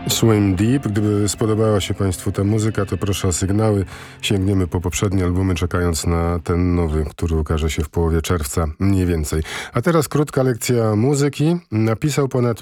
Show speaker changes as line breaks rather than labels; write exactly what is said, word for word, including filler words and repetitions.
Swim Deep. Gdyby spodobała się Państwu ta muzyka, to proszę o sygnały. Sięgniemy po poprzednie albumy, czekając na ten nowy, który ukaże się w połowie czerwca mniej więcej. A teraz krótka lekcja muzyki. Napisał ponad